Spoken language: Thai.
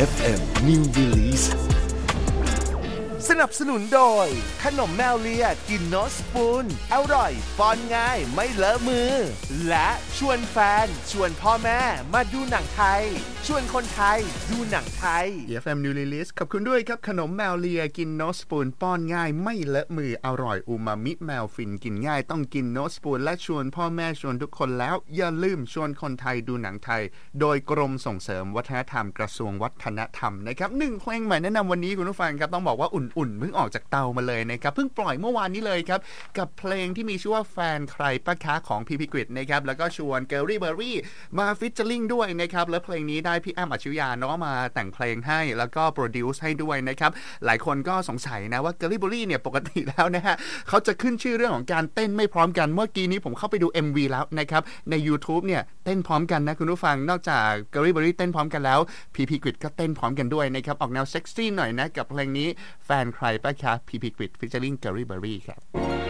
FM New Release สนับสนุนโดยขนมแมวเลียกินโนสปูนอร่อยป้อนง่ายไม่เลอะมือและชวนแฟนชวนพ่อแม่มาดูหนังไทยชวนคนไทยดูหนังไทย FM New Release ขอบคุณด้วยครับขนมแมวเลียกินโนสปูนป้อนง่ายไม่เลอะมืออร่อยอูมามิแมวฟินกินง่ายต้องกินโนสปูนและชวนพ่อแม่ชวนทุกคนแล้วอย่าลืมชวนคนไทยดูหนังไทยโดยกรมส่งเสริมวัฒนธรรมกระทรวงวัฒนธรรมนะครับ1เพลงใหม่แนะนำวันนี้คุณผู้ฟังครับต้องบอกว่าอุ่นๆเพิ่งออกจากเตามาเลยนะครับเพิ่งปล่อยเมื่อวานนี้เลยครับกับเพลงที่มีชื่อว่าแฟนใครป้าค้าของพีพีกฤษนะครับแล้วก็ชวนเกอรี่เบอร์รี่มาฟีเจอริ่งด้วยนะครับและเพลงนี้ได้พี่อ้ำอัจฉริยะเนาะมาแต่งเพลงให้แล้วก็โปรดิวซ์ให้ด้วยนะครับหลายคนก็สงสัยนะว่าเกอรี่เบอร์รี่เนี่ยปกติแล้วนะฮะเขาจะขึ้นชื่อเรื่องของการเต้นไม่พร้อมกันเมื่อกี้นี้ผมเข้าไปดู MV แล้วนะครับใน YouTube เนี่ยเต้นพร้อมกันนะคุณผู้ฟังนอกจากเกอรี่เบอร์รี่เต้นพร้อมกันแล้วพีพีกฤษก็เต้นพร้อมกันด้วยนะครับออกแนวเซ็กซี่หน่อยนะกับเพลงนี้แฟนใครป้าค้าพีพีกฤษฟีเจอริ่งเกอรี่เบอร์รี่ครับ